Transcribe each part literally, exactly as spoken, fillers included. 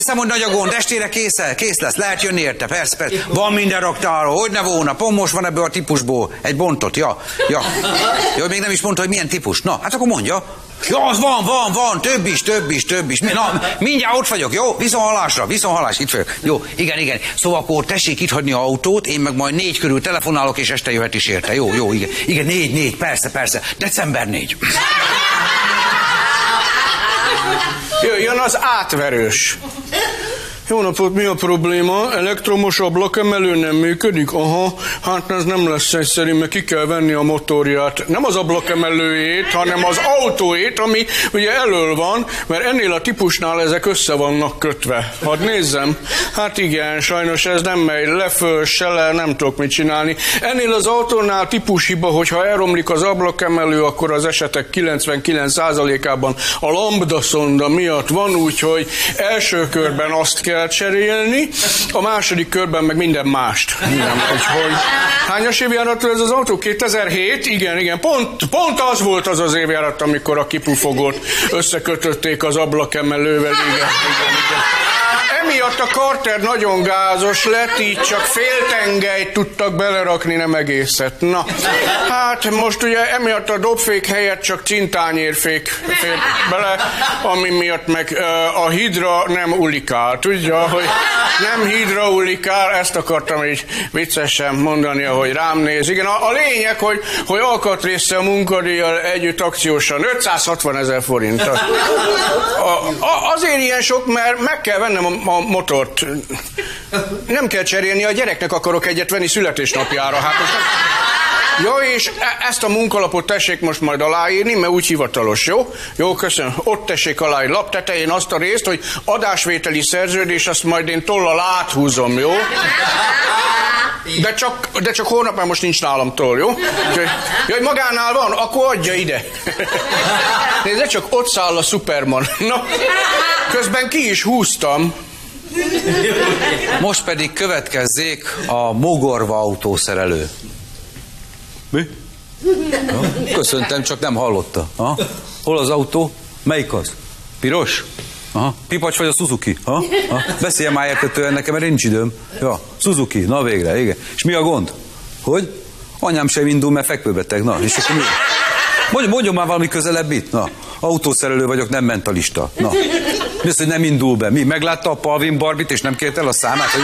Hiszem, hogy nagy a gond, estére készel, kész lesz, lehet jönni érte, persze, persze. Van minden raktára, hogy ne volna, pont most van ebből a típusból egy bontot, ja, ja. Jó, még nem is mondta, hogy milyen típus. Na, hát akkor mondja. Ja, az van, van, van, több is, több is, több is. Na, mindjárt ott vagyok, jó? Viszonhallásra, viszonhallás, itt vagyok. Jó, igen, igen. Szóval akkor tessék itt hagyni a autót, én meg majd négy körül telefonálok, és este jöhet is érte. Jó, jó, igen. Igen, négy, négy, persze, persze. December négy. Jöjjön az átverős. Jó napot, mi a probléma? Elektromos ablakemelő nem működik? Aha, hát ez nem lesz egyszerű, mert ki kell venni a motorját. Nem az ablakemelőjét, hanem az autóét, ami ugye elől van, mert ennél a típusnál ezek össze vannak kötve. Hadd nézzem. Hát igen, sajnos ez nem megy leföl, se le, nem tudok mit csinálni. Ennél az autónál típushiba, hogyha elromlik az ablakemelő, akkor az esetek kilencvenkilenc százalékában a lambda szonda miatt van, úgyhogy első körben azt kell cserélni, a második körben meg minden mást. Igen, úgyhogy hányas évjáratú ez az autó? kétezer-hét? Igen, igen, pont, pont az volt az az évjárat, amikor a kipufogót összekötötték az ablakemelővel. Igen, igen, igen. Emiatt a Carter nagyon gázos lett, így csak fél tengelyt tudtak belerakni, nem egészet. Na, hát most ugye emiatt a dobfék helyett csak cintányérfék fér bele, ami miatt meg uh, a hidra nem ulikál. Tudja, hogy nem hidraulikál, ezt akartam így viccesen mondani, ahogy rám néz. Igen, a, a lényeg, hogy, hogy alkatrésze a munkadíjjal együtt akciósan ötszázhatvan ezer forint. A, a, azért ilyen sok, mert meg kell vennem a a motort. Nem kell cserélni, a gyereknek akarok egyet venni születésnapjára. Hát most nem... Jó, és ezt a munkalapot tessék most majd aláírni, mert úgy hivatalos, jó? Jó, köszönöm. Ott tessék alá egy lap tetején azt a részt, hogy adásvételi szerződés, azt majd én tollal áthúzom, jó? De csak, de csak holnap már most nincs nálam toll, jó? Jaj, magánál van? Akkor adja ide. Nézd, csak ott száll a Superman. Na, közben ki is húztam. Most pedig következzék a mogorva autószerelő. Mi? Ja, köszöntem, csak nem hallotta. Aha. Hol az autó? Melyik az? Piros? Aha. Pipacs vagy a Suzuki? Aha. Aha. Beszéljen már értetően nekem, mert nincs időm. Ja, Suzuki, na végre, igen. És mi a gond? Hogy? Anyám sem indul, mert fekvőbeteg. Na, és akkor mi? Mondjon, mondjon már valami közelebb itt. Na, autószerelő vagyok, nem mentalista. Na, mi az, hogy nem indul be? Mi? Meglátta a Palvin Barbit, és nem kért el a számát? Hogy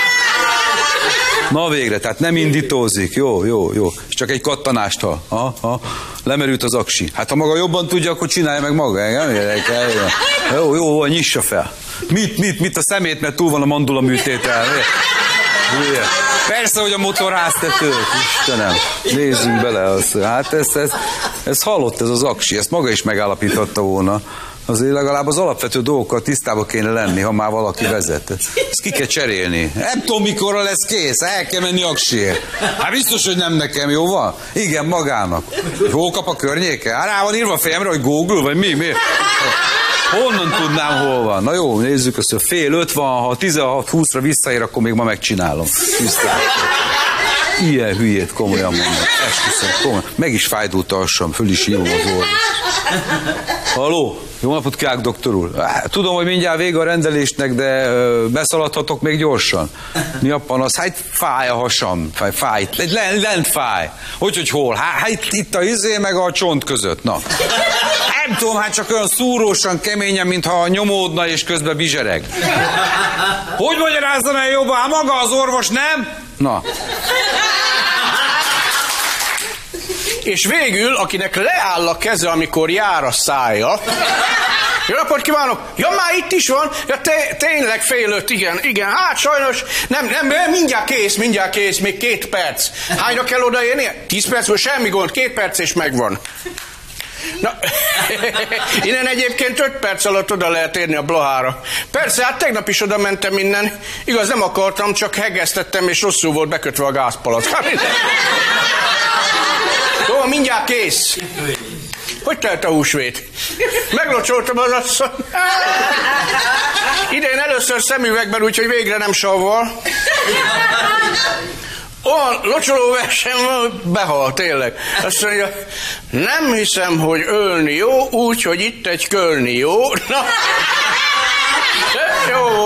na végre, tehát nem indítózik. Jó, jó, jó. És csak egy kattanást hal. Aha, aha. Lemerült az aksi. Hát ha maga jobban tudja, akkor csinálja meg maga. Jó, jó, nyissa fel. Mit, mit, mit a szemét, mert túl van a mandula műtétel. Persze, hogy a motor háztető. Istenem, nézzünk bele. Hát ez, ez, ez halott, ez az aksi. Ezt maga is megállapította volna. Azért legalább az alapvető dolgokkal tisztába kéne lenni, ha már valaki vezet. Ezt ki kell cserélni. Nem tudom, mikorra lesz kész, el kell menni aksiért. Hát biztos, hogy nem nekem, jó van? Igen, magának. Hol kap a környéke? Hát rá van írva a fejemre, hogy Google, vagy mi? mi? Honnan tudnám, hol van? Na jó, nézzük azt, hogy fél öt van, ha tizenhat húszra visszaér, akkor még ma megcsinálom. Tisztán. Ilyen hülyét komolyan mondom. Esküszöm, komolyan. Meg is fájdult alsam, föl is ívom az orvos. Haló? Jó napot kívánok, doktor úr. Tudom, hogy mindjárt vége a rendelésnek, de beszaladhatok még gyorsan. Mi a panasz? Hát fáj a hasam. Fáj, fáj. Lent, lent fáj. Hogy, hogy hol? Hát itt, itt a izé meg a csont között. Na. Nem tudom, hát csak olyan szúrósan, keményen, mintha nyomódna és közben bizsereg. Hogy magyarázzam el jobban? Hát maga az orvos, nem? Na. És végül, akinek leáll a keze, amikor jár a szája. Jó napot kívánok! Ja, már itt is van? Ja, te, tényleg fél öt, igen, igen. Hát sajnos, nem, nem, mindjárt kész, mindjárt kész, még két perc. Hányra kell odaérni? Tíz perc, semmi gond, két perc és megvan. Na, innen egyébként öt perc alatt oda lehet érni a Blahára. Persze, hát tegnap is oda mentem innen. Igaz, nem akartam, csak hegesztettem, és rosszul volt bekötve a gázpalack. Jó, mindjárt kész. Hogy telt a húsvét? Meglocsoltam az asszony. Idén először szemüvegben, úgyhogy végre nem savval. Olyan locsolóverseny van, behal, tényleg. Azt mondja, nem hiszem, hogy ölni jó, úgy, hogy itt egy kölni jó. Na. Jó.